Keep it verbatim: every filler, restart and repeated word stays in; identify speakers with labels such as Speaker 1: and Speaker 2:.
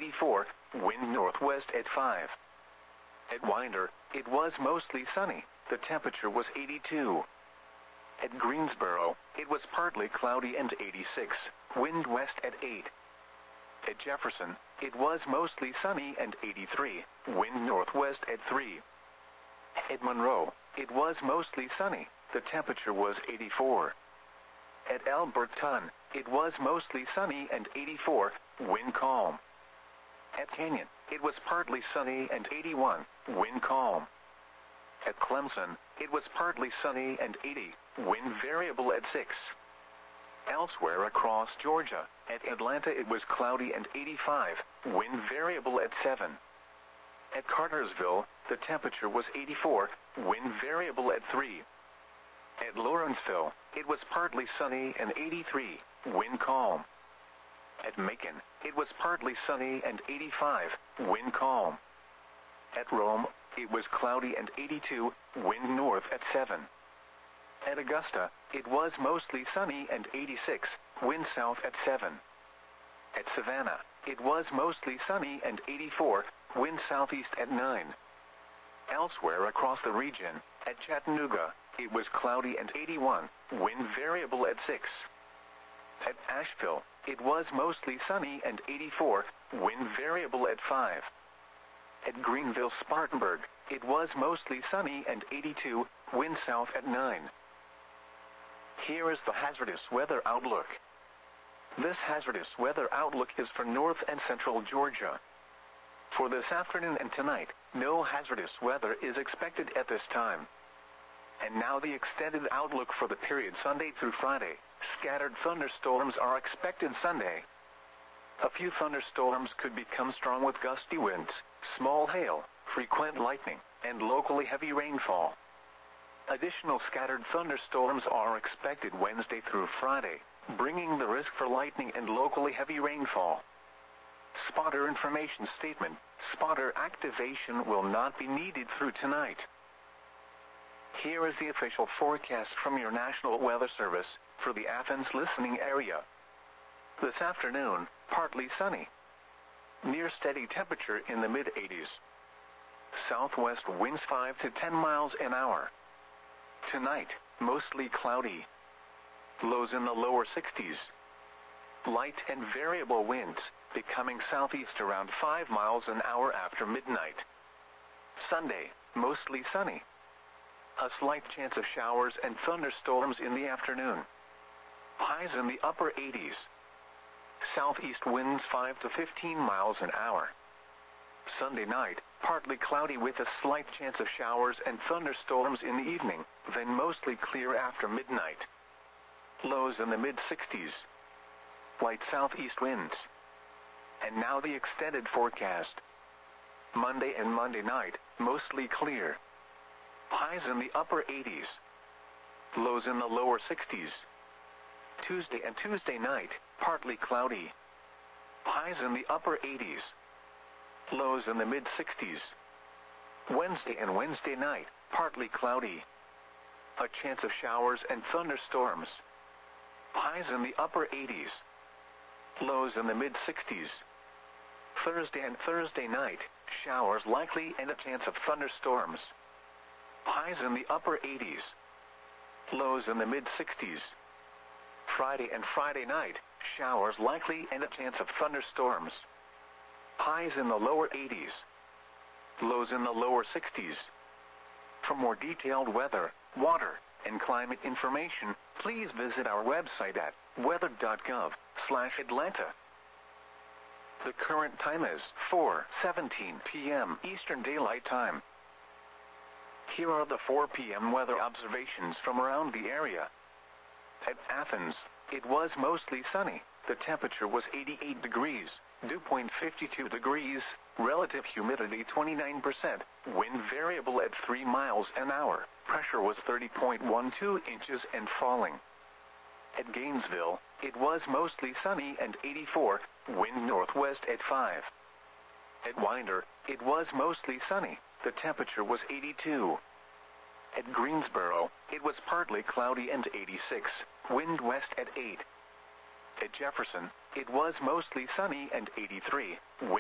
Speaker 1: eighty-four, wind northwest at five. At Winder, it was mostly sunny, the temperature was eighty-two. At Greensboro, it was partly cloudy and eighty-six, wind west at eight. At Jefferson, it was mostly sunny and eighty-three, wind northwest at three. At Monroe, it was mostly sunny, the temperature was eighty-four. At Alberton, it was mostly sunny and eighty-four, wind calm. At Canyon, it was partly sunny and eighty-one, wind calm. At Clemson, it was partly sunny and eighty, wind variable at six. Elsewhere across Georgia, at Atlanta it was cloudy and eighty-five, wind variable at seven. At Cartersville, the temperature was eighty-four, wind variable at three. At Lawrenceville, it was partly sunny and eighty-three, wind calm. At Macon, it was partly sunny and eighty-five, wind calm. At Rome, it was cloudy and eighty-two, wind north at seven. At Augusta, it was mostly sunny and eighty-six, wind south at seven. At Savannah, it was mostly sunny and eighty-four, wind southeast at nine. Elsewhere across the region, at Chattanooga, it was cloudy and eighty-one, wind variable at six. At Asheville, it was mostly sunny and eighty-four, wind variable at five. At Greenville-Spartanburg, it was mostly sunny and eighty-two, wind south at nine. Here is the hazardous weather outlook. This hazardous weather outlook is for north and central Georgia. For this afternoon and tonight, no hazardous weather is expected at this time. And now the extended outlook for the period Sunday through Friday. Scattered thunderstorms are expected Sunday. A few thunderstorms could become strong with gusty winds, small hail, frequent lightning, and locally heavy rainfall. Additional scattered thunderstorms are expected Wednesday through Friday, bringing the risk for lightning and locally heavy rainfall. Spotter information statement: spotter activation will not be needed through tonight. Here is the official forecast from your National Weather Service for the Athens listening area. This afternoon, partly sunny. Near steady temperature in the mid eighties. Southwest winds five to ten miles an hour. Tonight, mostly cloudy. Lows in the lower sixties. Light and variable winds, becoming southeast around five miles an hour after midnight. Sunday, mostly sunny. A slight chance of showers and thunderstorms in the afternoon. Highs in the upper eighties. Southeast winds five to fifteen miles an hour. Sunday night, partly cloudy with a slight chance of showers and thunderstorms in the evening, then mostly clear after midnight. Lows in the mid sixties. Light southeast winds. And now the extended forecast. Monday and Monday night, mostly clear. Highs in the upper eighties. Lows in the lower sixties. Tuesday and Tuesday night, partly cloudy. Highs in the upper eighties. Lows in the mid sixties. Wednesday and Wednesday night, partly cloudy. A chance of showers and thunderstorms. Highs in the upper eighties. Lows in the mid sixties. Thursday and Thursday night, showers likely and a chance of thunderstorms. Highs in the upper eighties. Lows in the mid sixties. Friday and Friday night, showers likely and a chance of thunderstorms. Highs in the lower eighties. Lows in the lower sixties. For more detailed weather, water, and climate information, please visit our website at weather dot gov slash Atlanta. The current time is four seventeen p m Eastern Daylight Time. Here are the four p m weather observations from around the area. At Athens, it was mostly sunny. The temperature was eighty-eight degrees, dew point fifty-two degrees, relative humidity twenty-nine percent, wind variable at three miles an hour, pressure was thirty point one two inches and falling. At Gainesville, it was mostly sunny and eighty-four, wind northwest at five. At Winder, it was mostly sunny. The temperature was eighty-two. At Greensboro, it was partly cloudy and eighty-six, wind west at eight. At Jefferson, it was mostly sunny and eighty-three, wind